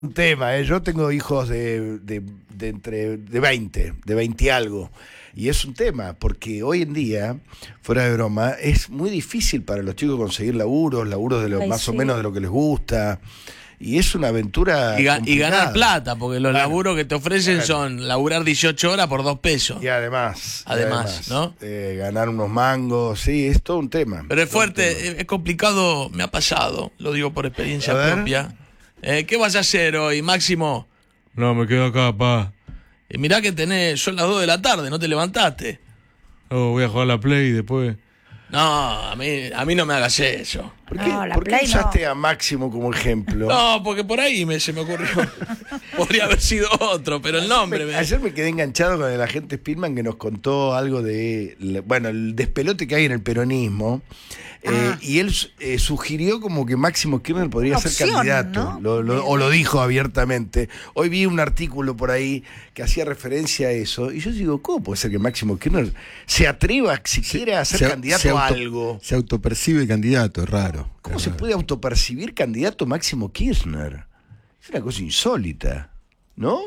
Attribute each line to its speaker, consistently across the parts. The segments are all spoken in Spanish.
Speaker 1: Un tema, ¿eh? Yo tengo hijos de 20 y algo. Y es un tema, porque hoy en día, fuera de broma, es muy difícil para los chicos conseguir laburos de lo
Speaker 2: Ay,
Speaker 1: más o
Speaker 2: sí.
Speaker 1: menos de lo que les gusta. Y es una aventura
Speaker 3: Y
Speaker 1: complicada.
Speaker 3: ganar plata, porque los
Speaker 1: Claro.
Speaker 3: laburos que te ofrecen
Speaker 1: Claro.
Speaker 3: son laburar 18 horas por 2 pesos.
Speaker 1: Y además,
Speaker 3: ¿no?
Speaker 1: Ganar unos mangos, sí, es todo un tema.
Speaker 3: Pero es
Speaker 1: Todo un tema.
Speaker 3: fuerte, es complicado, me ha pasado, lo digo por experiencia
Speaker 1: A ver.
Speaker 3: propia. ¿Qué vas a hacer hoy, Máximo?
Speaker 4: No, me quedo acá, pa.
Speaker 3: Mirá que son las 2 de la tarde, no te levantaste.
Speaker 4: Oh, voy a jugar a la Play y después.
Speaker 3: No, a mí no me hagas eso.
Speaker 1: ¿Por
Speaker 2: No,
Speaker 1: qué,
Speaker 2: la
Speaker 1: por qué
Speaker 2: Play
Speaker 1: usaste a Máximo como ejemplo?
Speaker 3: No, porque por ahí se me ocurrió. Podría haber sido otro, pero el nombre
Speaker 1: Ayer me quedé enganchado con el agente Spillman que nos contó algo de, bueno, el despelote que hay en el peronismo. Y él sugirió como que Máximo Kirchner podría
Speaker 2: Una
Speaker 1: ser
Speaker 2: opción,
Speaker 1: candidato,
Speaker 2: ¿no?
Speaker 1: o lo dijo abiertamente. Hoy vi un artículo por ahí que hacía referencia a eso, y yo digo, ¿cómo puede ser que Máximo Kirchner se atreva siquiera a ser candidato a algo?
Speaker 5: Se autopercibe candidato, es raro.
Speaker 1: ¿Cómo
Speaker 5: es
Speaker 1: se
Speaker 5: raro.
Speaker 1: puede autopercibir candidato Máximo Kirchner? Es una cosa insólita, ¿no?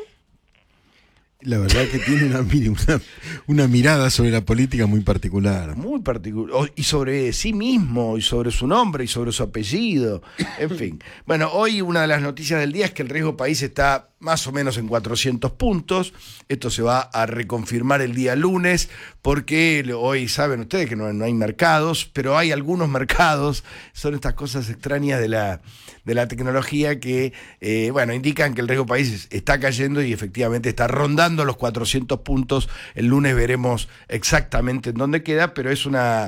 Speaker 5: La verdad que tiene una mirada sobre la política muy particular.
Speaker 1: Muy particular. Y sobre sí mismo, y sobre su nombre, y sobre su apellido. En fin. Bueno, hoy una de las noticias del día es que el riesgo país está más o menos en 400 puntos. Esto se va a reconfirmar el día lunes, porque hoy saben ustedes que no hay mercados, pero hay algunos mercados. Son estas cosas extrañas de la tecnología que, bueno, indican que el riesgo país está cayendo y efectivamente está rondando los 400 puntos. El lunes veremos exactamente en dónde queda, pero es una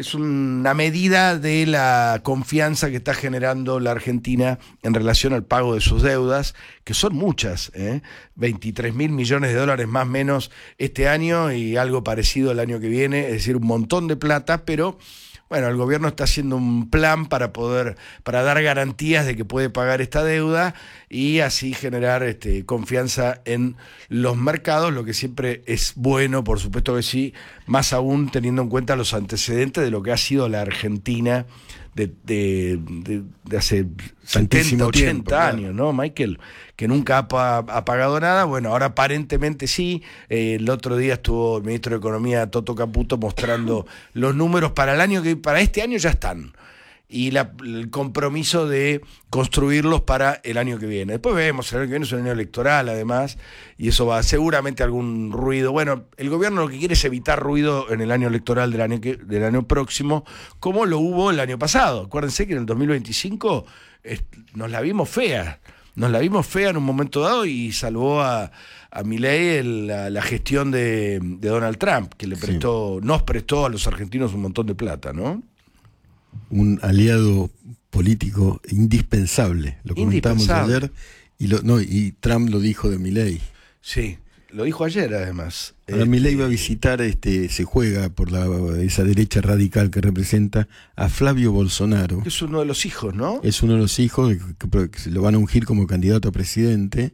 Speaker 1: medida de la confianza que está generando la Argentina en relación al pago de sus deudas, que son muchas, 23.000 millones de dólares más o menos este año y algo parecido el año que viene, es decir, un montón de plata, pero bueno, el gobierno está haciendo un plan para dar garantías de que puede pagar esta deuda y así generar confianza en los mercados, lo que siempre es bueno, por supuesto que sí, más aún teniendo en cuenta los antecedentes de lo que ha sido la Argentina de hace 70,
Speaker 5: Tantísimo
Speaker 1: 80
Speaker 5: tiempo,
Speaker 1: años, ¿no, Michael? Que nunca ha pagado nada. Bueno, ahora aparentemente sí. El otro día estuvo el ministro de Economía, Toto Caputo, mostrando los números para este año ya están. Y el compromiso de construirlos para el año que viene. Después vemos, el año que viene es un año electoral además, y eso va seguramente algún ruido. Bueno, el gobierno lo que quiere es evitar ruido en el año electoral del año próximo, como lo hubo el año pasado. Acuérdense que en el 2025 nos la vimos fea. Nos la vimos fea en un momento dado y salvó a Milei la gestión de Donald Trump, que nos prestó a los argentinos un montón de plata, ¿no?
Speaker 5: Un aliado político indispensable. Lo comentamos
Speaker 1: Indispensable.
Speaker 5: ayer y Trump lo dijo de Milei.
Speaker 1: Sí, lo dijo ayer además.
Speaker 5: Ahora Milei va a visitar, se juega por esa derecha radical que representa a Flavio Bolsonaro.
Speaker 1: Es uno de los hijos, ¿no?
Speaker 5: Es uno de los hijos que se lo van a ungir como candidato a presidente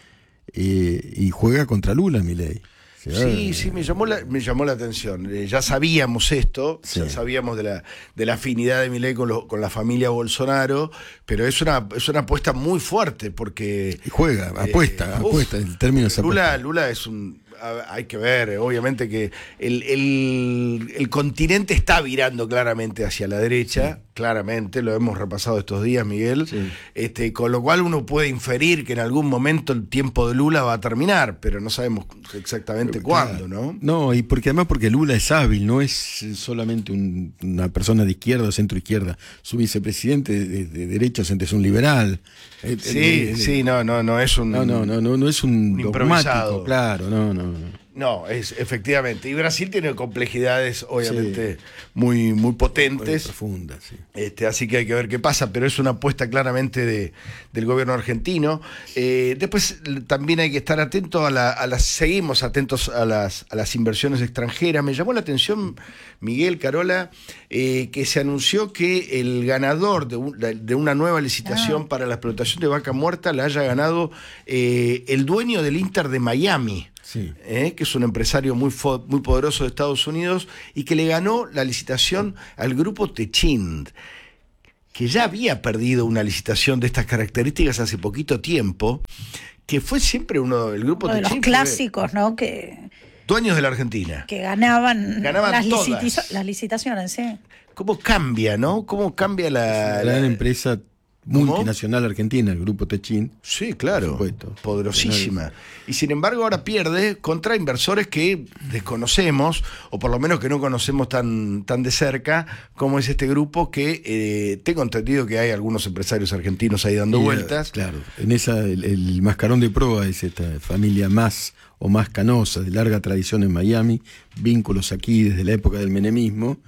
Speaker 5: y juega contra Lula Milei.
Speaker 1: Sí, me llamó la atención. Ya sabíamos esto,
Speaker 5: Sí.
Speaker 1: ya sabíamos de la afinidad de Milei con la familia Bolsonaro, pero es una apuesta muy fuerte porque
Speaker 5: Y juega, apuesta, el término es apuesta.
Speaker 1: Lula es hay que ver, obviamente que el continente está virando claramente hacia la derecha, claramente, lo hemos repasado estos días, Miguel,
Speaker 5: Sí.
Speaker 1: con lo cual uno puede inferir que en algún momento el tiempo de Lula va a terminar, pero no sabemos exactamente cuándo, ¿no?
Speaker 5: No, y porque Lula es hábil, no es solamente una persona de izquierda o centro izquierda. Su vicepresidente de derecha es un liberal.
Speaker 1: Sí, no es un...
Speaker 5: No es un
Speaker 1: improvisado.
Speaker 5: dogmático, claro, no.
Speaker 1: No, es efectivamente. Y Brasil tiene complejidades, obviamente, muy, muy potentes.
Speaker 5: Profunda, sí.
Speaker 1: Así que hay que ver qué pasa, pero es una apuesta claramente del gobierno argentino. Después también hay que estar atentos seguimos atentos a las inversiones extranjeras. Me llamó la atención, Miguel, Carola, que se anunció que el ganador de una nueva licitación para la explotación de vaca muerta la haya ganado el dueño del Inter de Miami.
Speaker 5: Sí.
Speaker 1: Que es un empresario muy poderoso de Estados Unidos y que le ganó la licitación al grupo Techint. que ya había perdido una licitación de estas características hace poquito tiempo, que fue siempre el grupo
Speaker 2: Uno de los
Speaker 1: Techín,
Speaker 2: clásicos, ¿no? Que
Speaker 1: dueños de la Argentina.
Speaker 2: ganaban
Speaker 1: todas.
Speaker 2: las licitaciones, sí.
Speaker 1: ¿Cómo cambia, no? ¿Cómo cambia
Speaker 5: La gran empresa multinacional argentina, el grupo Techín.
Speaker 1: Sí, claro,
Speaker 5: por supuesto.
Speaker 1: poderosísima. Y sin embargo ahora pierde contra inversores que desconocemos, o por lo menos que no conocemos tan de cerca, como es este grupo que tengo entendido que hay algunos empresarios argentinos ahí dando vueltas.
Speaker 5: Claro, en esa el mascarón de proa es esta familia más o más canosa, de larga tradición en Miami, vínculos aquí desde la época del menemismo,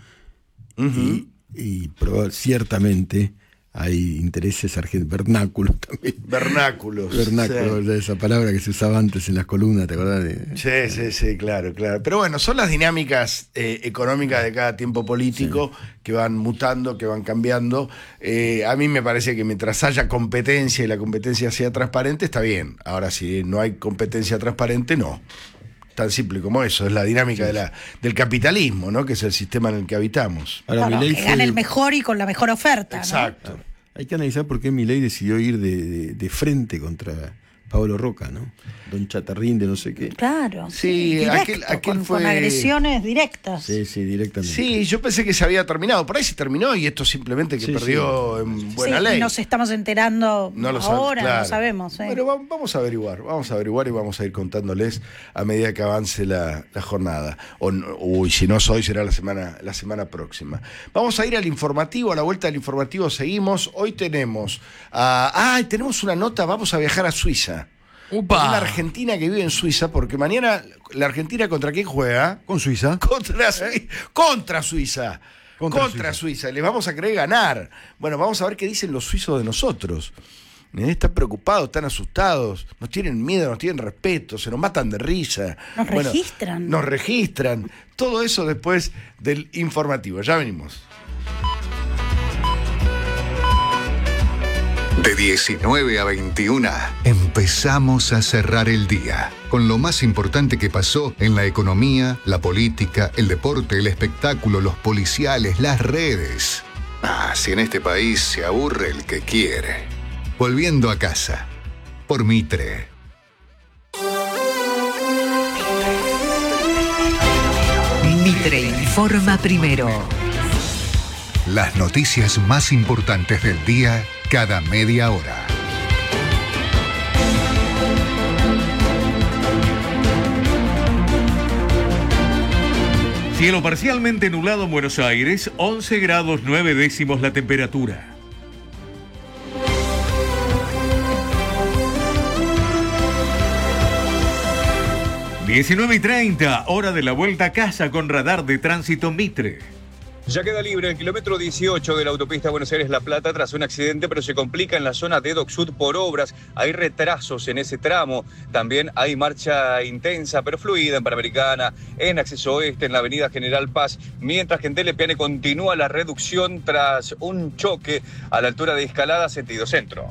Speaker 5: y ciertamente hay intereses vernáculos también.
Speaker 1: Vernáculos.
Speaker 5: Vernáculos,
Speaker 1: sí.
Speaker 5: esa palabra que se usaba antes en las columnas, ¿te acordás?
Speaker 1: Sí, claro. Pero bueno, son las dinámicas económicas de cada tiempo político que van mutando, que van cambiando. A mí me parece que mientras haya competencia y la competencia sea transparente, está bien. Ahora, si no hay competencia transparente, no. Tan simple como eso, es la dinámica del capitalismo, ¿no? Que es el sistema en el que habitamos.
Speaker 5: Ahora,
Speaker 2: Claro,
Speaker 5: Milei
Speaker 2: que gane el mejor y con la mejor oferta.
Speaker 1: Exacto.
Speaker 2: ¿no?
Speaker 5: hay que analizar por qué Milei decidió ir de frente contra Pablo Roca, ¿no? Don Chatarrín de no sé qué.
Speaker 2: Claro.
Speaker 1: Sí,
Speaker 2: directo,
Speaker 1: aquel
Speaker 2: con agresiones directas.
Speaker 5: Sí, directamente.
Speaker 1: Sí, yo pensé que se había terminado. Por ahí se terminó y esto simplemente que
Speaker 5: Sí,
Speaker 1: perdió en buena ley.
Speaker 2: Nos estamos enterando
Speaker 1: No lo
Speaker 2: ahora,
Speaker 1: claro.
Speaker 2: no sabemos.
Speaker 1: Bueno, vamos a averiguar y vamos a ir contándoles a medida que avance la jornada. Y si no es hoy, será la semana próxima. Vamos a ir al informativo, a la vuelta del informativo seguimos. Hoy tenemos tenemos una nota, vamos a viajar a Suiza.
Speaker 3: ¡Upa!
Speaker 1: Una Argentina que vive en Suiza, porque mañana la Argentina ¿contra quién juega?
Speaker 5: Con Suiza.
Speaker 1: Contra Suiza. Contra Suiza. Les vamos a querer ganar. Bueno, vamos a ver qué dicen los suizos de nosotros. Están preocupados, están asustados, nos tienen miedo, nos tienen respeto, se nos matan de risa.
Speaker 2: Nos registran.
Speaker 1: Nos registran. Todo eso después del informativo. Ya venimos.
Speaker 6: De 19 a 21, empezamos a cerrar el día con lo más importante que pasó en la economía, la política, el deporte, el espectáculo, los policiales, las redes. Si en este país se aburre el que quiere. Volviendo a casa, por Mitre.
Speaker 7: Mitre informa primero.
Speaker 6: Las noticias más importantes del día cada media hora.
Speaker 4: Cielo parcialmente nublado en Buenos Aires, 11 grados 9 décimos la temperatura. (19:30), hora de la vuelta a casa con radar de tránsito Mitre.
Speaker 8: Ya queda libre el kilómetro 18 de la autopista Buenos Aires-La Plata tras un accidente, pero se complica en la zona de Dock Sud por obras. Hay retrasos en ese tramo. También hay marcha intensa pero fluida en Panamericana, en acceso oeste, en la avenida General Paz, mientras que en Telepiane continúa la reducción tras un choque a la altura de Escalada, sentido centro.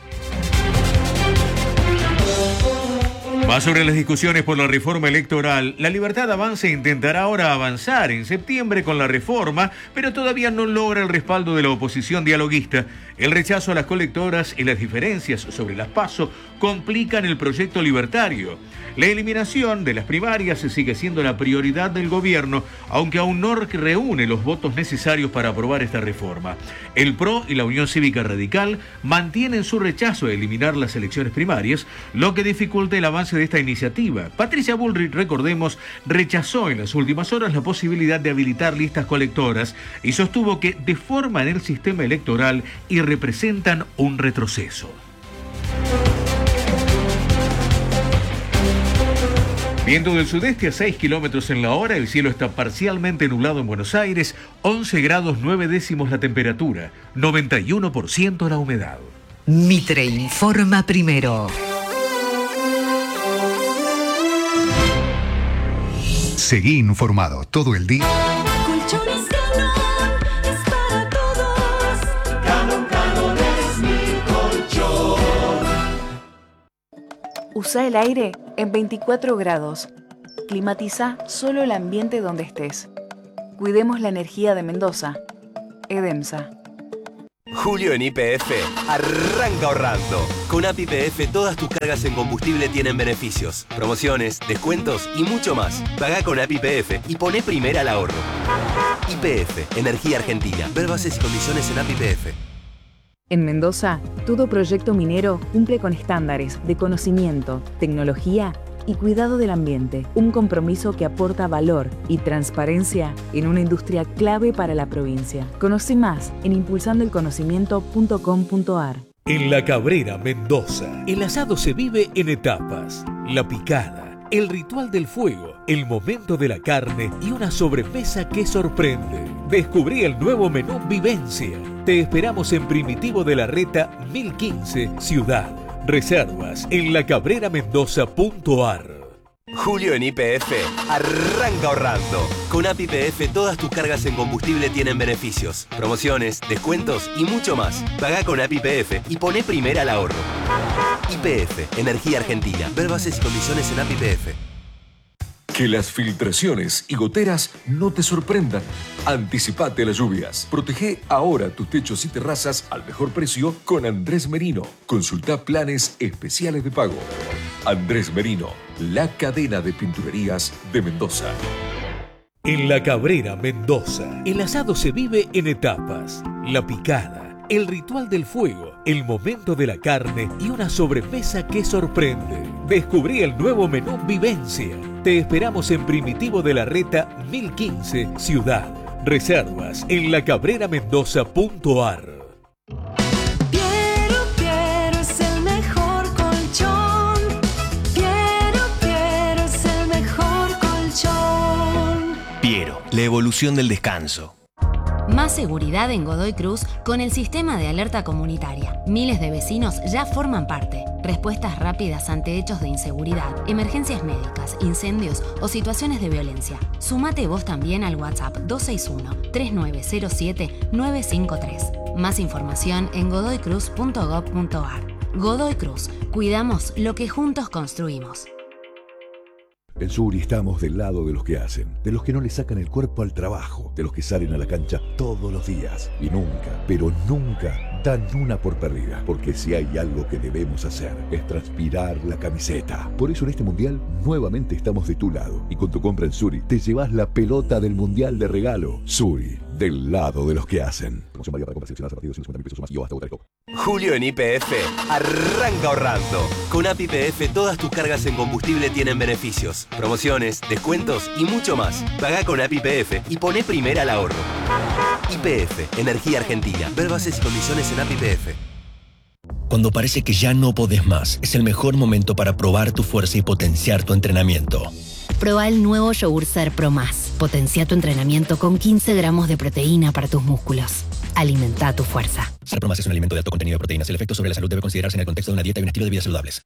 Speaker 4: Más sobre las discusiones por la reforma electoral. La Libertad Avanza intentará ahora avanzar en septiembre con la reforma, pero todavía no logra el respaldo de la oposición dialoguista. El rechazo a las colectoras y las diferencias sobre las PASO complican el proyecto libertario. La eliminación de las primarias sigue siendo la prioridad del gobierno, aunque aún no reúne los votos necesarios para aprobar esta reforma. El PRO y la Unión Cívica Radical mantienen su rechazo a eliminar las elecciones primarias, lo que dificulta el avance de esta iniciativa. Patricia Bullrich, recordemos, rechazó en las últimas horas la posibilidad de habilitar listas colectoras y sostuvo que deforman el sistema electoral y representan un retroceso. Viento del sudeste a 6 kilómetros en la hora, el cielo está parcialmente nublado en Buenos Aires, 11 grados 9 décimos la temperatura, 91% la humedad.
Speaker 7: Mitre informa primero.
Speaker 6: Seguí informado todo el día.
Speaker 9: Colchones Canon es para todos. Canon es mi colchón.
Speaker 10: Usa el aire en 24 grados. Climatiza solo el ambiente donde estés. Cuidemos la energía de Mendoza. EDEMSA.
Speaker 11: Julio en YPF arranca ahorrando. Con App YPF todas tus cargas en combustible tienen beneficios, promociones, descuentos y mucho más. Pagá con App YPF y poné primera al ahorro. YPF, Energía Argentina. Ver bases y condiciones en App YPF.
Speaker 10: En Mendoza, todo proyecto minero cumple con estándares de conocimiento, tecnología y cuidado del ambiente. Un compromiso que aporta valor y transparencia en una industria clave para la provincia. Conoce más en impulsandoelconocimiento.com.ar.
Speaker 12: En La Cabrera, Mendoza, el asado se vive en etapas. La picada, el ritual del fuego, el momento de la carne y una sobremesa que sorprende. Descubrí el nuevo menú Vivencia. Te esperamos en Primitivo de la Reta 1015, Ciudad. Reservas en lacabreramendoza.ar.
Speaker 11: Julio en YPF arranca ahorrando. Con App YPF todas tus cargas en combustible tienen beneficios, promociones, descuentos y mucho más. Pagá con App YPF y poné primera al ahorro. YPF, Energía Argentina. Ver bases y condiciones en App YPF.
Speaker 13: Que las filtraciones y goteras no te sorprendan. Anticipate a las lluvias. Protege ahora tus techos y terrazas al mejor precio con Andrés Merino. Consulta planes especiales de pago. Andrés Merino, la cadena de pinturerías de Mendoza.
Speaker 12: En La Cabrera, Mendoza, el asado se vive en etapas. La picada, el ritual del fuego, el momento de la carne y una sobremesa que sorprende. Descubrí el nuevo menú Vivencia. Te esperamos en Primitivo de la Reta 1015, Ciudad. Reservas en lacabreramendoza.ar.
Speaker 9: Piero es el mejor colchón. Piero es el mejor colchón.
Speaker 14: Piero, la evolución del descanso.
Speaker 15: Más seguridad en Godoy Cruz con el sistema de alerta comunitaria. Miles de vecinos ya forman parte. Respuestas rápidas ante hechos de inseguridad, emergencias médicas, incendios o situaciones de violencia. Sumate vos también al WhatsApp 261-3907-953. Más información en godoycruz.gov.ar. Godoy Cruz. Cuidamos lo que juntos construimos.
Speaker 16: En Suri estamos del lado de los que hacen, de los que no le sacan el cuerpo al trabajo, de los que salen a la cancha todos los días y nunca, pero nunca dan una por perdida, porque si hay algo que debemos hacer es transpirar la camiseta. Por eso en este mundial nuevamente estamos de tu lado y con tu compra en Suri te llevas la pelota del mundial de regalo. Suri, del lado de los que hacen. Promoción válida para compras seleccionadas a partir de 150.000 pesos o más y o hasta votar el top.
Speaker 11: Julio en YPF arranca ahorrando. Con App YPF todas tus cargas en combustible tienen beneficios, promociones, descuentos y mucho más. Pagá con App YPF y poné primera al ahorro. YPF, Energía Argentina. Ver bases y condiciones en App YPF.
Speaker 14: Cuando parece que ya no podés más, es el mejor momento para probar tu fuerza y potenciar tu entrenamiento.
Speaker 17: Proba el nuevo Yogur Ser Pro Más. Potencia tu entrenamiento con 15 gramos de proteína para tus músculos. Alimenta tu fuerza.
Speaker 14: Ser Pro Más es un alimento de alto contenido de proteínas. El efecto sobre la salud debe considerarse en el contexto de una dieta y un estilo de vida saludables.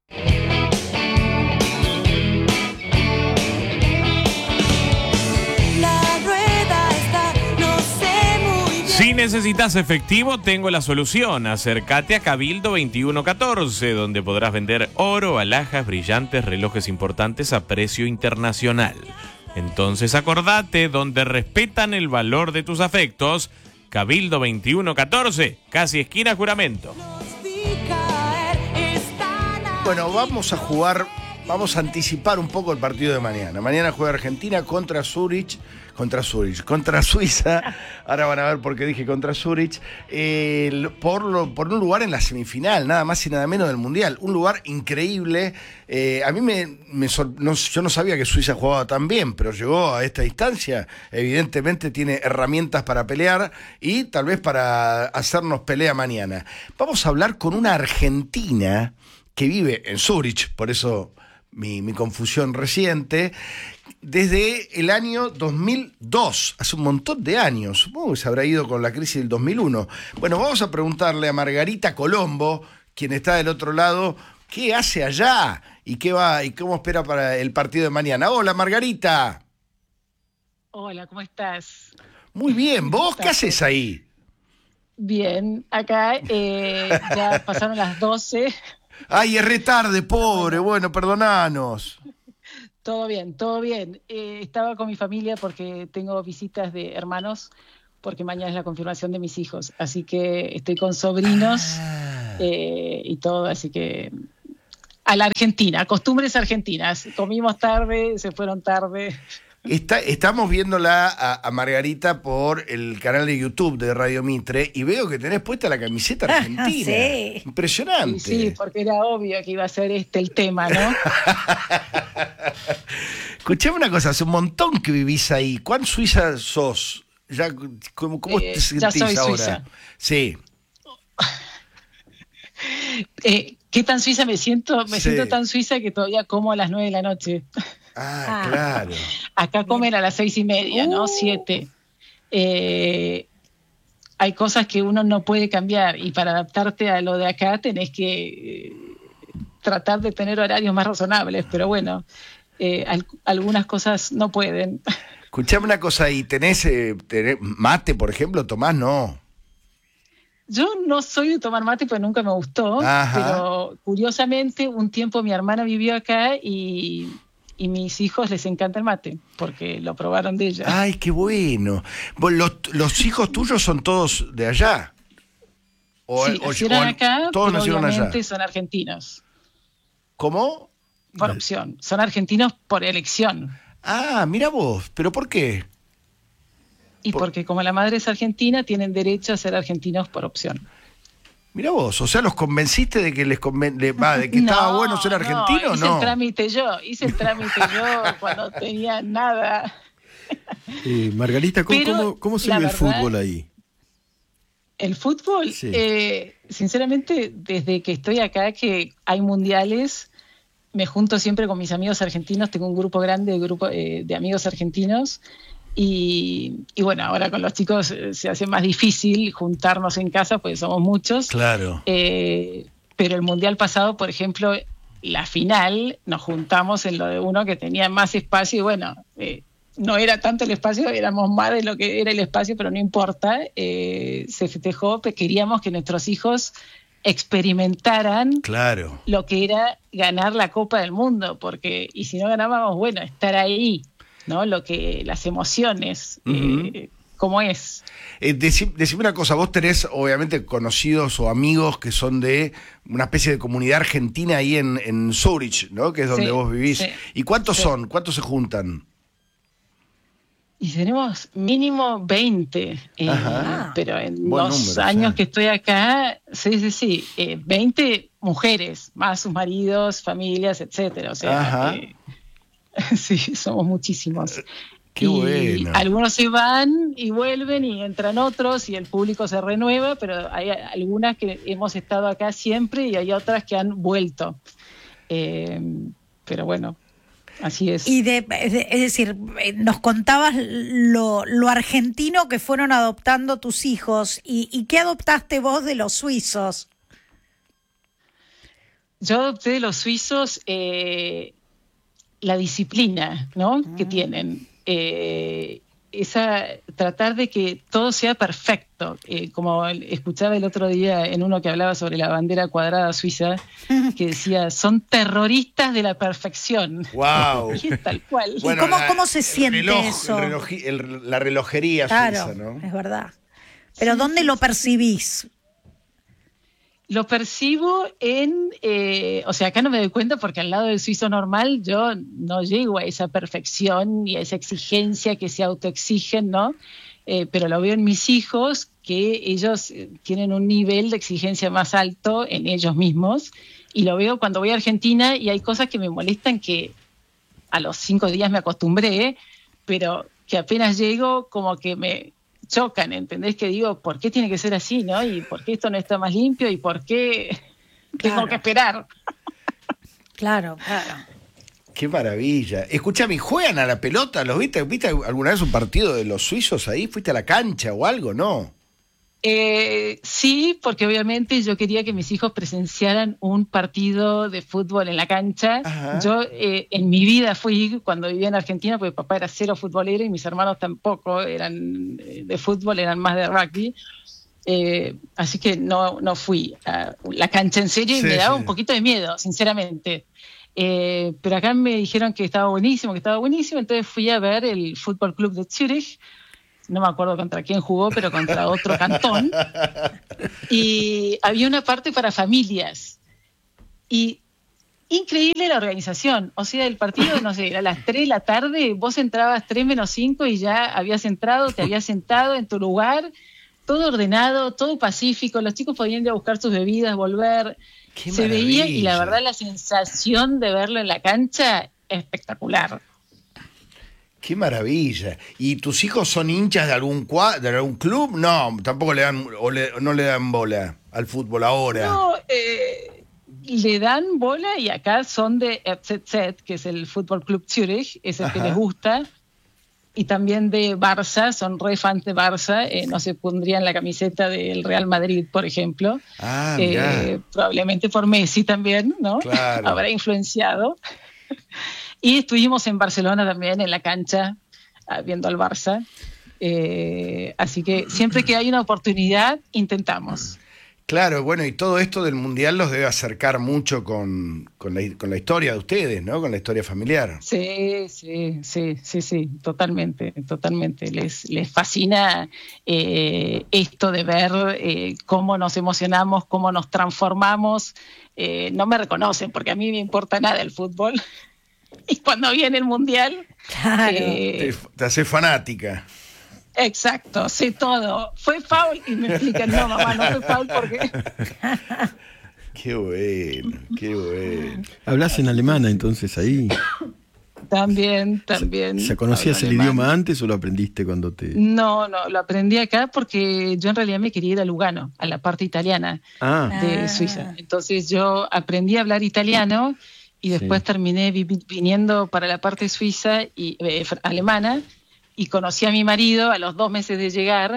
Speaker 18: Si necesitas efectivo, tengo la solución. Acércate a Cabildo 2114, donde podrás vender oro, alhajas, brillantes, relojes importantes a precio internacional. Entonces acordate, donde respetan el valor de tus afectos. Cabildo 2114, casi esquina Juramento.
Speaker 1: Bueno, vamos a anticipar un poco el partido de mañana. Mañana juega Argentina contra Suiza. Ahora van a ver por qué dije contra Zurich. Por un lugar en la semifinal, nada más y nada menos del Mundial. Un lugar increíble. A mí yo no sabía que Suiza jugaba tan bien, pero llegó a esta instancia. Evidentemente tiene herramientas para pelear y tal vez para hacernos pelea mañana. Vamos a hablar con una argentina que vive en Zurich, por eso mi confusión reciente, desde el año 2002, hace un montón de años. Supongo que se habrá ido con la crisis del 2001. Bueno, vamos a preguntarle a Margarita Colombo, quien está del otro lado, qué hace allá y cómo espera para el partido de mañana. Hola, Margarita.
Speaker 19: Hola, ¿cómo estás?
Speaker 1: Muy bien, ¿vos qué haces ahí?
Speaker 19: Bien, acá ya pasaron las 12.
Speaker 1: Ay, es re tarde, pobre. Bueno, perdonanos.
Speaker 19: Todo bien, todo bien. Estaba con mi familia porque tengo visitas de hermanos porque mañana es la confirmación de mis hijos. Así que estoy con sobrinos y todo, así que a la Argentina, costumbres argentinas. Comimos tarde, se fueron tarde.
Speaker 1: Estamos viéndola a Margarita por el canal de YouTube de Radio Mitre y veo que tenés puesta la camiseta argentina.
Speaker 2: Sí.
Speaker 1: Impresionante.
Speaker 19: Sí, porque era obvio que iba a ser el tema, ¿no?
Speaker 1: Escuchame una cosa, hace un montón que vivís ahí. ¿Cuán suiza sos? ¿Cómo te sentís
Speaker 19: ya soy
Speaker 1: ahora?
Speaker 19: suiza.
Speaker 1: Sí.
Speaker 19: ¿Qué tan suiza me siento? Me siento tan suiza que todavía como a las 9 de la noche.
Speaker 1: Claro.
Speaker 19: Acá comen a las 6:30, ¿no? 7. Hay cosas que uno no puede cambiar y para adaptarte a lo de acá tenés que tratar de tener horarios más razonables, pero bueno, algunas cosas no pueden.
Speaker 1: Escuchame una cosa ahí, ¿tenés mate, por ejemplo? ¿Tomás? No.
Speaker 19: Yo no soy de tomar mate porque nunca me gustó, pero curiosamente un tiempo mi hermana vivió acá y mis hijos les encanta el mate, porque lo probaron de ella.
Speaker 1: ¡Ay, qué bueno! ¿Los hijos tuyos son todos de allá?
Speaker 19: Sí, nacieron acá,
Speaker 1: todos
Speaker 19: pero
Speaker 1: nacieron
Speaker 19: obviamente
Speaker 1: allá.
Speaker 19: son argentinos.
Speaker 1: ¿Cómo?
Speaker 19: Por opción. Son argentinos por elección.
Speaker 1: Mira vos, ¿pero por qué?
Speaker 19: Porque como la madre es argentina, tienen derecho a ser argentinos por opción.
Speaker 1: Mira vos, o sea, ¿los convenciste de que de que estaba bueno ser argentino?
Speaker 19: Hice el trámite yo cuando tenía nada.
Speaker 5: Margarita, ¿cómo se ve el fútbol ahí?
Speaker 19: El fútbol,
Speaker 5: Sí.
Speaker 19: Sinceramente, desde que estoy acá, que hay mundiales, me junto siempre con mis amigos argentinos, tengo un grupo grande de amigos argentinos. Y bueno, ahora con los chicos se hace más difícil juntarnos en casa porque somos muchos.
Speaker 1: Claro.
Speaker 19: Pero el mundial pasado, por ejemplo, la final, nos juntamos en lo de uno que tenía más espacio y bueno, no era tanto el espacio, éramos más de lo que era el espacio, pero no importa. Se festejó, pero queríamos que nuestros hijos experimentaran lo que era ganar la Copa del Mundo, porque y si no ganábamos, bueno, estar ahí, ¿no? Las emociones, cómo es.
Speaker 1: Decime una cosa, vos tenés obviamente conocidos o amigos que son de una especie de comunidad argentina ahí en Zurich, ¿no? Que es donde vos vivís.
Speaker 19: Sí.
Speaker 1: ¿Y cuántos son? ¿Cuántos se juntan?
Speaker 19: Y tenemos mínimo 20, pero en
Speaker 1: Buen
Speaker 19: los
Speaker 1: número,
Speaker 19: años que estoy acá, sí, 20 mujeres, más sus maridos, familias, etcétera. O sea, sí, somos muchísimos.
Speaker 1: Qué bueno.
Speaker 19: Algunos se van y vuelven y entran otros y el público se renueva, pero hay algunas que hemos estado acá siempre y hay otras que han vuelto. Pero bueno, así es.
Speaker 2: Y es decir, nos contabas lo argentino que fueron adoptando tus hijos. ¿Y qué adoptaste vos de los suizos?
Speaker 19: Yo adopté de los suizos la disciplina, ¿no? Que tienen. Tratar de que todo sea perfecto, como escuchaba el otro día en uno que hablaba sobre la bandera cuadrada suiza, que decía, son terroristas de la perfección.
Speaker 1: ¡Wow!
Speaker 19: Y es tal cual.
Speaker 1: Bueno,
Speaker 2: ¿Cómo se siente eso?
Speaker 1: La relojería suiza, ¿no?
Speaker 2: Es verdad. Pero ¿dónde lo percibís?
Speaker 19: Lo percibo o sea, acá no me doy cuenta porque al lado del suizo normal yo no llego a esa perfección y a esa exigencia que se autoexigen, ¿no? Pero lo veo en mis hijos, que ellos tienen un nivel de exigencia más alto en ellos mismos, y lo veo cuando voy a Argentina y hay cosas que me molestan que a los 5 días me acostumbré, pero que apenas llego como que me chocan, ¿entendés? Que digo, ¿por qué tiene que ser así, no? ¿Y por qué esto no está más limpio? ¿Y por qué tengo que esperar?
Speaker 2: Claro.
Speaker 1: Qué maravilla. Escúchame, ¿juegan a la pelota? ¿Los viste? ¿Viste alguna vez un partido de los suizos ahí? ¿Fuiste a la cancha o algo? ¿No?
Speaker 19: Sí, porque obviamente yo quería que mis hijos presenciaran un partido de fútbol en la cancha. Yo en mi vida fui, cuando vivía en Argentina, porque papá era cero futbolero y mis hermanos tampoco eran de fútbol, eran más de rugby. Así que no fui a la cancha en serio y me daba un poquito de miedo, sinceramente. Pero acá me dijeron que estaba buenísimo, entonces fui a ver el Fútbol Club de Zurich, no me acuerdo contra quién jugó, pero contra otro cantón. Y había una parte para familias. Y increíble la organización. O sea, el partido, no sé, era a las 3 de la tarde, vos entrabas 3 menos 5 y ya habías entrado, te habías sentado en tu lugar, todo ordenado, todo pacífico, los chicos podían ir a buscar sus bebidas, volver. Se veía, y la verdad la sensación de verlo en la cancha, espectacular.
Speaker 1: Qué maravilla. ¿Y tus hijos son hinchas de algún club? No, tampoco no le dan bola al fútbol ahora.
Speaker 19: No, le dan bola y acá son de FCZ, que es el Fútbol Club Zürich, es el que les gusta. Y también de Barça, son re fans de Barça, no se pondrían la camiseta del Real Madrid, por ejemplo. Probablemente por Messi también, ¿no?
Speaker 1: Claro.
Speaker 19: Habrá influenciado. Y estuvimos en Barcelona también, en la cancha, viendo al Barça. Así que siempre que hay una oportunidad, intentamos.
Speaker 1: Claro, bueno, y todo esto del Mundial los debe acercar mucho con la historia de ustedes, ¿no? Con la historia familiar.
Speaker 19: Sí, totalmente. Les fascina esto de ver cómo nos emocionamos, cómo nos transformamos. No me reconocen porque a mí me importa nada el fútbol. Y cuando viene el Mundial...
Speaker 2: Claro.
Speaker 1: Te haces fanática.
Speaker 19: Exacto, sé todo. Fue foul y me explican, no mamá, no fue foul porque...
Speaker 1: Qué bueno.
Speaker 5: ¿Hablas en alemán entonces ahí?
Speaker 19: También.
Speaker 5: ¿Ya conocías el idioma antes o lo aprendiste cuando te...?
Speaker 19: No, lo aprendí acá porque yo en realidad me quería ir a Lugano, a la parte italiana de Suiza. Entonces yo aprendí a hablar italiano y después terminé viniendo para la parte suiza y alemana. Y conocí a mi marido a los 2 meses de llegar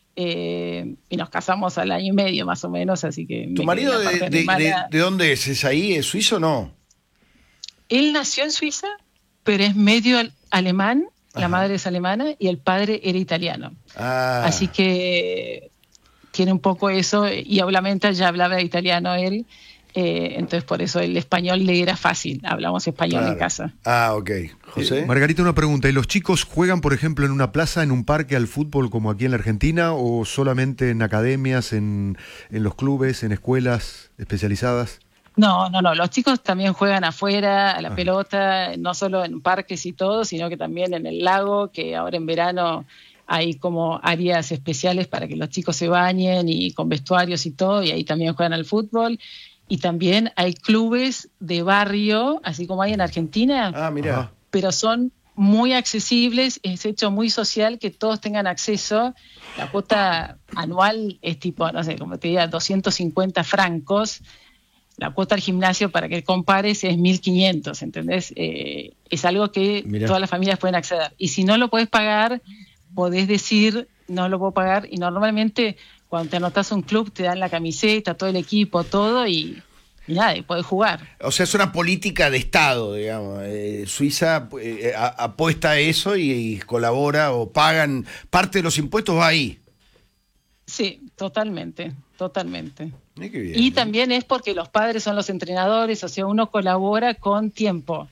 Speaker 19: y nos casamos al año y medio más o menos, así que...
Speaker 1: ¿Tu marido de dónde es? ¿Es ahí? ¿Es suizo o no?
Speaker 19: Él nació en Suiza, pero es medio alemán, la madre es alemana y el padre era italiano. Así que tiene un poco eso, y obviamente ya hablaba italiano él. Entonces por eso el español le era fácil, hablamos español en casa.
Speaker 1: Ok. José.
Speaker 20: Margarita, una pregunta, ¿y los chicos juegan, por ejemplo, en una plaza, en un parque al fútbol como aquí en la Argentina, o solamente en academias, en los clubes, en escuelas especializadas?
Speaker 19: No, los chicos también juegan afuera a la pelota, no solo en parques y todo, sino que también en el lago, que ahora en verano hay como áreas especiales para que los chicos se bañen y con vestuarios y todo, y ahí también juegan al fútbol. Y también hay clubes de barrio, así como hay en Argentina,
Speaker 1: mira.
Speaker 19: Pero son muy accesibles, es hecho muy social, que todos tengan acceso. La cuota anual es tipo, no sé, como te diga, 250 francos. La cuota al gimnasio, para que compares, es 1.500, ¿entendés? Es algo que todas las familias pueden acceder. Y si no lo puedes pagar, podés decir, no lo puedo pagar, y normalmente... Cuando te anotás un club te dan la camiseta, todo el equipo, todo y nada, y podés jugar.
Speaker 1: O sea, es una política de Estado, digamos. Suiza apuesta a eso y colabora o pagan, parte de los impuestos va ahí.
Speaker 19: Sí, totalmente.
Speaker 1: Qué bien,
Speaker 19: y también es porque los padres son los entrenadores, o sea, uno colabora con tiempo.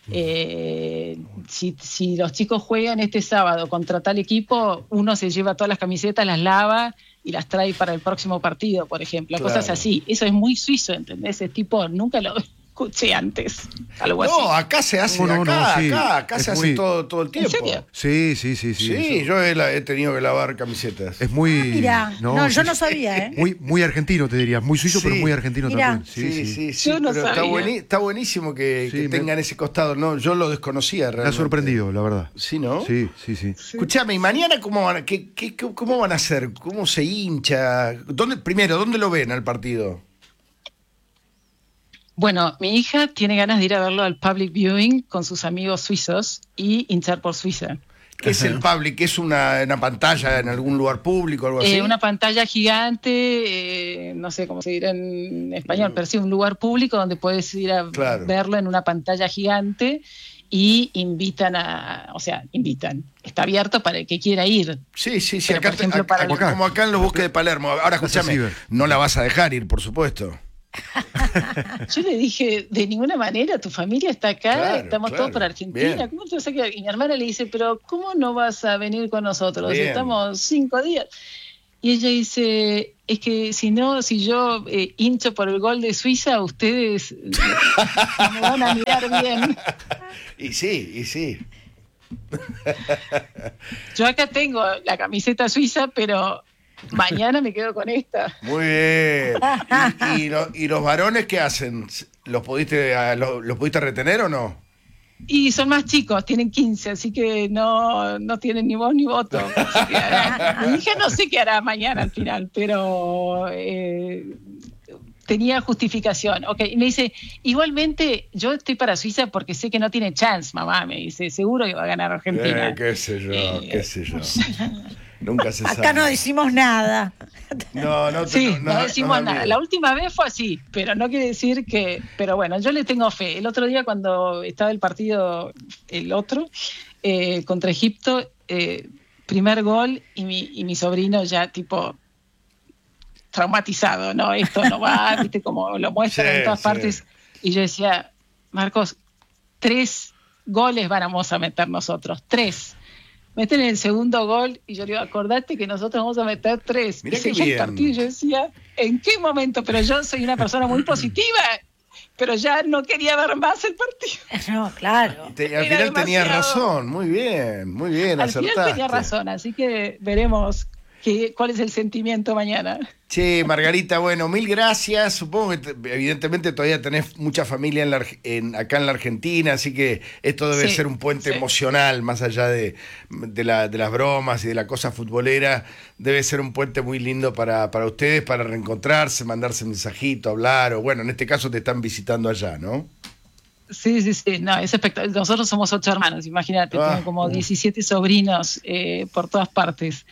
Speaker 19: Si los chicos juegan este sábado contra tal equipo, uno se lleva todas las camisetas, las lava y las trae para el próximo partido, por ejemplo, cosas así. Eso es muy suizo, ¿entendés? Ese tipo nunca lo escuché antes, algo así.
Speaker 1: No, acá se hace, acá se hace todo el tiempo.
Speaker 19: ¿En
Speaker 1: Sí,
Speaker 19: serio?
Speaker 20: Sí,
Speaker 1: yo he tenido que lavar camisetas.
Speaker 20: Es muy...
Speaker 2: Mira, yo no sabía,
Speaker 20: Muy argentino, te diría. Muy suizo, pero muy argentino también.
Speaker 1: Sí,
Speaker 19: yo no
Speaker 1: pero
Speaker 19: sabía.
Speaker 1: está buenísimo que tengan ese costado. No, yo lo desconocía realmente.
Speaker 20: Me ha sorprendido, la verdad.
Speaker 1: ¿Sí, no?
Speaker 20: Sí.
Speaker 1: Escuchame, ¿y mañana cómo van a hacer? ¿Cómo se hincha? ¿Dónde lo ven al partido?
Speaker 19: Bueno, mi hija tiene ganas de ir a verlo al public viewing con sus amigos suizos y hinchar por Suiza.
Speaker 1: ¿Qué es el public? ¿Es una pantalla en algún lugar público o algo así?
Speaker 19: Una pantalla gigante, no sé cómo se dirá en español, pero sí un lugar público donde puedes ir a verlo en una pantalla gigante y invitan. Está abierto para el que quiera ir.
Speaker 1: Sí,
Speaker 19: pero,
Speaker 1: acá,
Speaker 19: por ejemplo,
Speaker 1: como acá en los bosques de Palermo. Ahora escúchame, no la vas a dejar ir, por supuesto.
Speaker 19: Yo le dije, de ninguna manera, tu familia está acá,
Speaker 1: Claro,
Speaker 19: estamos
Speaker 1: claro.
Speaker 19: todos por Argentina,
Speaker 1: Bien.
Speaker 19: ¿cómo te vas a quedar? Y mi hermana le dice, pero ¿cómo no vas a venir con nosotros?
Speaker 1: Bien.
Speaker 19: Estamos 5 días. Y ella dice, es que si yo hincho por el gol de Suiza, ustedes no me van a mirar bien.
Speaker 1: Y sí.
Speaker 19: Yo acá tengo la camiseta suiza, pero mañana me quedo con esta.
Speaker 1: Muy bien. ¿Y los varones qué hacen? ¿Los pudiste retener o no?
Speaker 19: Y son más chicos, tienen 15, así que no tienen ni voz ni voto. Así que mi hija no sé qué hará mañana al final, pero tenía justificación. Ok, y me dice, igualmente yo estoy para Suiza porque sé que no tiene chance, mamá. Me dice, seguro que va a ganar Argentina.
Speaker 1: Qué sé yo. Nunca se sabe.
Speaker 2: Acá no decimos nada.
Speaker 19: No decimos nada. La última vez fue así, pero no quiere decir que... Pero bueno, yo le tengo fe. El otro día cuando estaba el partido, contra Egipto, primer gol y mi sobrino ya tipo traumatizado, ¿no? Esto no va, viste como lo muestran en todas partes. Y yo decía, Marcos, 3 goles vamos a meter nosotros, 3. Meten el segundo gol y yo le digo, acordate que nosotros vamos a meter 3.
Speaker 1: Mirá
Speaker 19: y
Speaker 1: qué
Speaker 19: seguía el
Speaker 1: bien.
Speaker 19: partido y yo decía, ¿en qué momento? Pero yo soy una persona muy positiva, pero ya no quería ver más el partido.
Speaker 2: No, claro.
Speaker 1: Al final tenías razón. Muy bien,
Speaker 19: Al final
Speaker 1: acertaste.
Speaker 19: tenía razón, así que veremos cuál es el sentimiento mañana.
Speaker 1: Che, Margarita, bueno, mil gracias. Supongo que evidentemente todavía tenés mucha familia acá en la Argentina, así que esto debe ser un puente emocional, más allá de las bromas y de la cosa futbolera. Debe ser un puente muy lindo para ustedes, para reencontrarse, mandarse mensajito, hablar, o bueno, en este caso te están visitando allá, ¿no?
Speaker 19: Sí, no, es espectacular. Nosotros somos 8 hermanos, imagínate, tengo como 17 sobrinos por todas partes.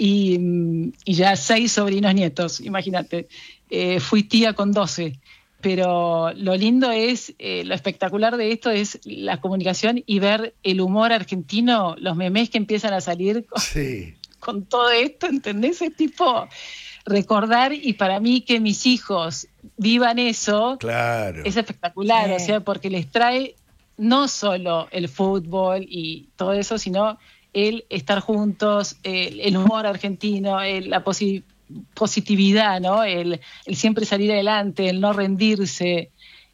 Speaker 19: Y ya 6 sobrinos nietos, imagínate. Fui tía con 12, pero lo lindo es, lo espectacular de esto es la comunicación y ver el humor argentino, los memes que empiezan a salir con todo esto, ¿entendés? Es tipo recordar, y para mí que mis hijos vivan eso,
Speaker 1: claro,
Speaker 19: es espectacular, o sea, porque les trae no solo el fútbol y todo eso, sino el estar juntos, el humor argentino, la positividad, ¿no? El siempre salir adelante, el no rendirse,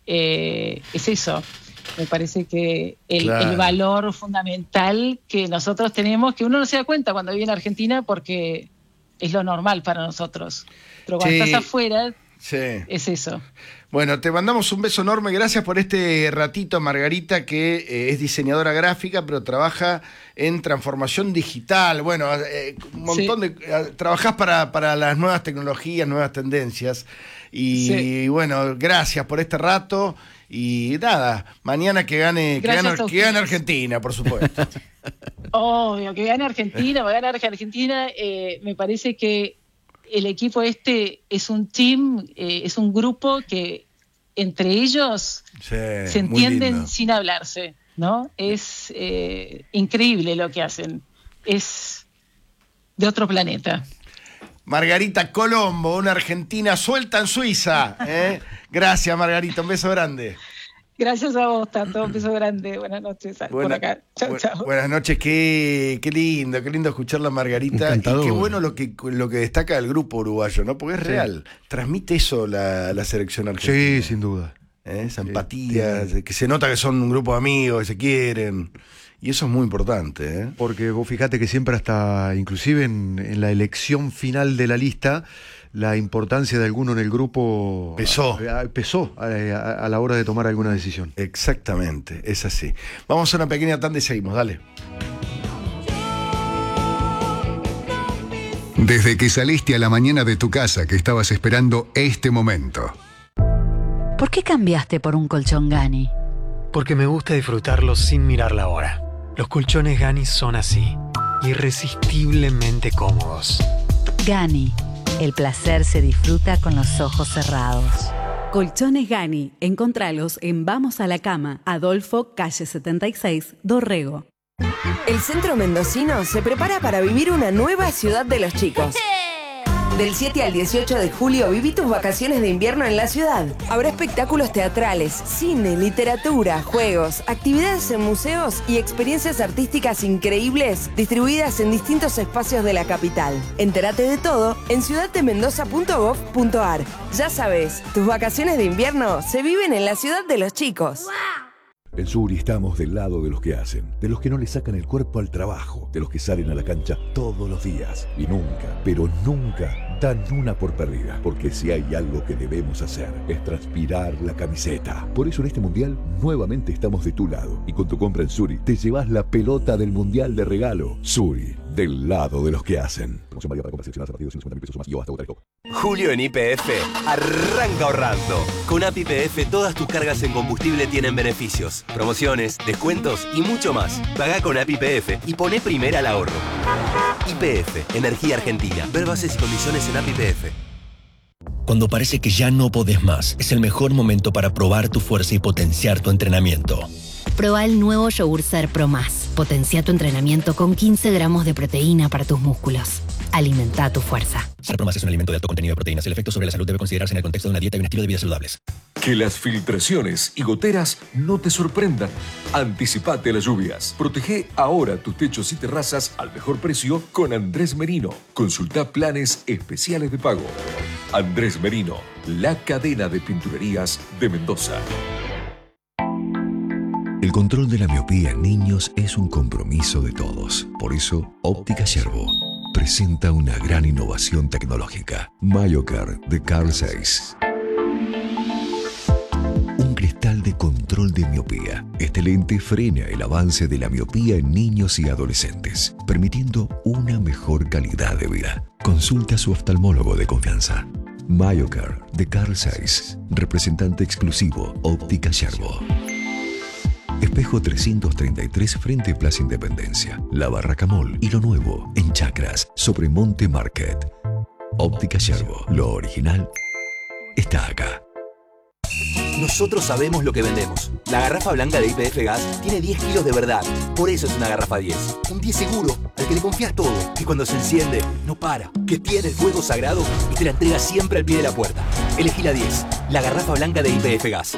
Speaker 19: es eso. Me parece que el valor fundamental que nosotros tenemos, que uno no se da cuenta cuando vive en Argentina porque es lo normal para nosotros. Pero cuando estás afuera, es eso.
Speaker 1: Bueno, te mandamos un beso enorme. Gracias por este ratito, Margarita, que es diseñadora gráfica, pero trabaja en transformación digital. Bueno, un montón de... Trabajás para las nuevas tecnologías, nuevas tendencias. Y bueno, gracias por este rato. Y nada, mañana que gane Argentina, por supuesto.
Speaker 19: Obvio, que gane Argentina, va a ganar Argentina. Me parece que el equipo es un team, es un grupo que entre ellos se entienden sin hablarse, ¿no? Es increíble lo que hacen. Es de otro planeta.
Speaker 1: Margarita Colombo, una argentina suelta en Suiza. Gracias, Margarita, un beso grande.
Speaker 19: Gracias a vos, Tato, un beso grande. Buenas noches por acá. Chau, chau.
Speaker 1: Buenas noches, qué lindo escucharla, Margarita.
Speaker 5: Encantador.
Speaker 1: Y qué bueno lo que destaca el grupo uruguayo, ¿no? Porque es real. Transmite eso la selección argentina.
Speaker 20: Sí, sin duda.
Speaker 1: Esa empatía, que se nota que son un grupo de amigos, que se quieren. Y eso es muy importante,
Speaker 20: Porque vos fijate que siempre hasta, inclusive en la elección final de la lista, la importancia de alguno en el grupo pesó a la hora de tomar alguna decisión.
Speaker 1: Exactamente, es así. Vamos a una pequeña tanda y seguimos, dale.
Speaker 6: Desde que saliste a la mañana de tu casa que estabas esperando este momento.
Speaker 21: ¿Por qué cambiaste por un colchón Gani?
Speaker 22: Porque me gusta disfrutarlo sin mirar la hora. Los colchones Gani son así, irresistiblemente cómodos.
Speaker 21: Gani, el placer se disfruta con los ojos cerrados.
Speaker 23: Colchones Gani, encontralos en Vamos a la Cama, Adolfo, calle 76, Dorrego.
Speaker 24: El centro mendocino se prepara para vivir una nueva ciudad de los chicos.
Speaker 3: Del 7 al 18 de julio viví tus vacaciones de invierno en la ciudad. Habrá espectáculos teatrales, cine, literatura, juegos, actividades en museos y experiencias artísticas increíbles distribuidas en distintos espacios de la capital. Entérate de todo en ciudaddemendoza.gov.ar. Ya sabes, tus vacaciones de invierno se viven en la ciudad de los chicos.
Speaker 16: En Suri estamos del lado de los que hacen, de los que no le sacan el cuerpo al trabajo, de los que salen a la cancha todos los días y nunca, pero nunca dan una por perdida. Porque si hay algo que debemos hacer es transpirar la camiseta. Por eso en este mundial nuevamente estamos de tu lado y con tu compra en Suri te llevas la pelota del mundial de regalo. Suri, del lado de los que hacen. Promoción válida para compras seleccionadas a partir de 150.000 pesos o más y o hasta otra.
Speaker 11: Julio en YPF arranca ahorrando. Con App YPF todas tus cargas en combustible tienen beneficios, promociones, descuentos y mucho más. Pagá con App YPF y poné primera al ahorro. YPF, Energía Argentina. Ver bases y condiciones en App YPF.
Speaker 14: Cuando parece que ya no podés más, es el mejor momento para probar tu fuerza y potenciar tu entrenamiento.
Speaker 17: Proba el nuevo yogur Ser Pro Más. Potencia tu entrenamiento con 15 gramos de proteína para tus músculos. Alimenta tu fuerza.
Speaker 14: Ser Pro Más es un alimento de alto contenido de proteínas. El efecto sobre la salud debe considerarse en el contexto de una dieta y un estilo de vida saludables.
Speaker 13: Que las filtraciones y goteras no te sorprendan. Anticipate a las lluvias. Protege ahora tus techos y terrazas al mejor precio con Andrés Merino. Consulta planes especiales de pago. Andrés Merino, la cadena de pinturerías de Mendoza.
Speaker 6: El control de la miopía en niños es un compromiso de todos. Por eso, Óptica Yerbo presenta una gran innovación tecnológica. MyoCare de Carl Zeiss. Un cristal de control de miopía. Este lente frena el avance de la miopía en niños y adolescentes, permitiendo una mejor calidad de vida. Consulta a su oftalmólogo de confianza. MyoCare de Carl Zeiss, representante exclusivo Óptica Yerbo. Espejo 333 frente Plaza Independencia, La Barraca Mall y lo nuevo en Chacras sobre Monte Market. Óptica Yerbo, lo original está acá.
Speaker 11: Nosotros sabemos lo que vendemos. La garrafa blanca de YPF Gas tiene 10 kilos de verdad. Por eso es una garrafa 10. Un 10 seguro, al que le confías todo. Que cuando se enciende, no para. Que tiene el fuego sagrado y te la entrega siempre al pie de la puerta. Elegí la 10. La garrafa blanca de YPF Gas.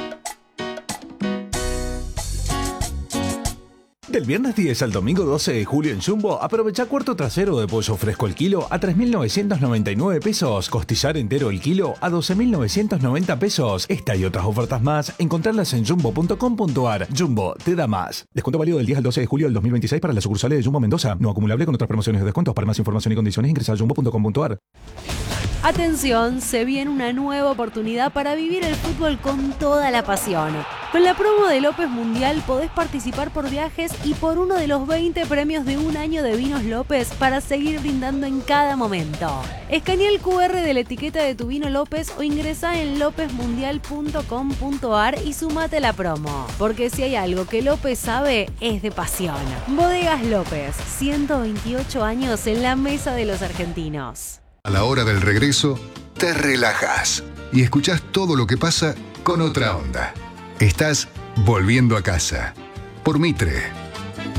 Speaker 4: Del viernes 10 al domingo 12 de julio en Jumbo, aprovecha cuarto trasero de pollo fresco el kilo a 3.999 pesos. Costillar entero el kilo a 12.990 pesos. Esta y otras ofertas más, encontrarlas en jumbo.com.ar. Jumbo, te da más. Descuento válido del 10 al 12 de julio del 2026 para las sucursales de Jumbo Mendoza. No acumulable con otras promociones de descuentos. Para más información y condiciones ingresa a jumbo.com.ar.
Speaker 8: Atención, se viene una nueva oportunidad para vivir el fútbol con toda la pasión. Con la promo de López Mundial podés participar por viajes y por uno de los 20 premios de un año de vinos López para seguir brindando en cada momento. Escanea el QR de la etiqueta de tu vino López o ingresa en lopezmundial.com.ar y sumate a la promo. Porque si hay algo que López sabe, es de pasión. Bodegas López, 128 años en la mesa de los argentinos.
Speaker 6: A la hora del regreso, te relajas y escuchás todo lo que pasa con otra onda. Estás volviendo a casa por Mitre.